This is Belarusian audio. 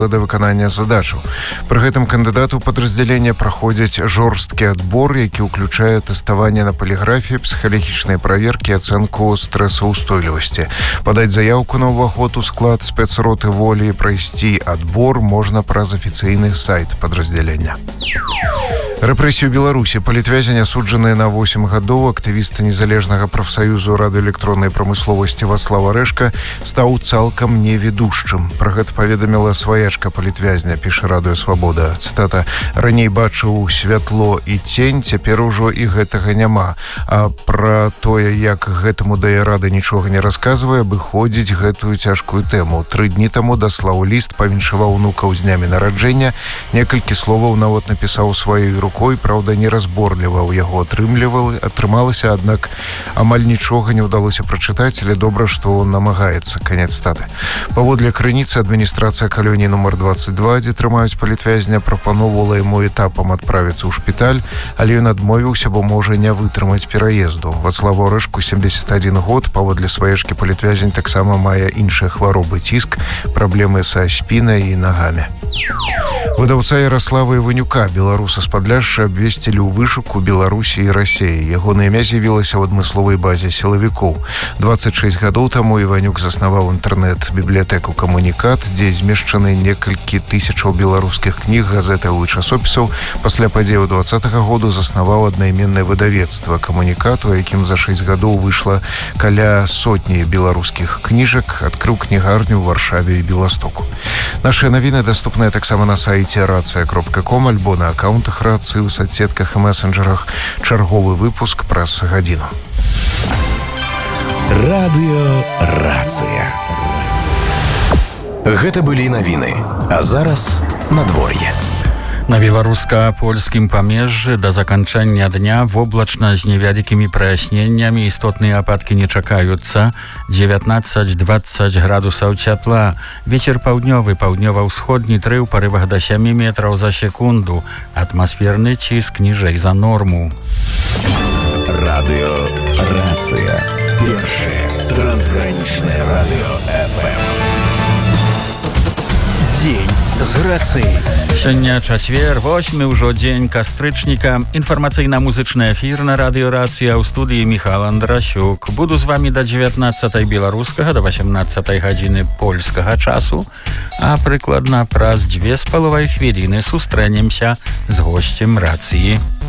да выканання задачаў. Пры гэтым кандыдату падраздзялення праходзяць жорсткі адбор, які ўключае тэставанне на паліграфіі, псіхалагічныя праверкі, ацэнку стрэсаўстойлівасці. Падаць заяўку на ўваход у склад спецроты волі і прайсці адбор можна праз афіцыйны сайт падраздзялення. Рэпрэсію Беларусі. Палітвязень, асуджаныя на 8 гадоў, актывіста незалежнага прафсаюзу радыёэлектроннай прамысловасці Вацлав Арэшка стаў цалкам невідушчым. Пра гэта паведаміла сваячка палітвязня, піша Радыё Свабода. Цытата: «Раней бачыў святло і цень, цяпер ужо і гэтага няма. А пра тое, як гэтаму дае рада, нічога не расказвае, абыходзіць гэтую цяжкую тэму. 3 дні таму даслаў ліст, павіншаваў унукаў з днямі нараджэння, некалькі словаў нават напісаў сваёй рукой, праўда, неразборліва ў яго атрымалася, аднак амаль нічога не ўдалося прачытаць, але добра, што он намагаецца». Канец цытаты. Паводле крыніцы, адміністрацыя калоніі нумар 22, дзе трымаюць палітвязня, прапаноўвала яму этапам адправіцца ў шпіталь, але ён адмовіўся, бо можа не вытрымаць пераезду. Вацлаву Арэшку 71 год, паводле сваечкі палітвязень таксама мае іншыя хваробы: ціск, праблемы са спінай і нагамі. Выдаўца Ярослава Іванюка, беларуса з Падляшша, абвесцілі ў вышуку Беларусі і Расіі. Ягонае імя з'явілася ў адмысловай базе сілавікоў. 26 гадоў таму Іванюк заснаваў інтэрнэт-бібліятэку «Камунікат», дзе змешчаны некалькі тысячаў беларускіх кніг, газетаў і часопісаў. Пасля падзеяў 20-го году заснаваў аднайменнае выдавецтва «Камунікат», у якім за 6 гадоў выйшла каля сотні беларускіх кніжак, адкрыў кнігарню ў Варшаве і Беластоку. Нашыя навіны даступныя таксама на сайце racja.com альбо на аккаунтах Рацыі, у соцсетках і месенджерах. Чарговы выпуск праз гадзіну. Радыё Рацыя. Гэта былі навіны. А зараз надвор'е. На беларуска-польскім памежжы да заканчэння дня воблачна з невялікімі праясненнямі, істотныя ападкі не чакаюцца. 19-20 градусаў цяпла. Вецер паўднёвы, паўднёва-ўсходні 3 ў парывах да 7 метраў за секунду. Атмасферны ціск ніжэй за норму. Радыё Рацыя. Першае трансгранічнае радыё FM. Дзень з рацыяй. Сёння чацвер, 8 ўжо дзень кастрычніка. Інфармацыйна-музычны эфір на радыё Рацыя, ў студыі Міхал Андрасюк. Буду з вамі да 19 беларускага, да 18 гадзіны польскага часу, а прыкладна праз 2,5 хвіліны сустрэнемся з госцем Рацыі.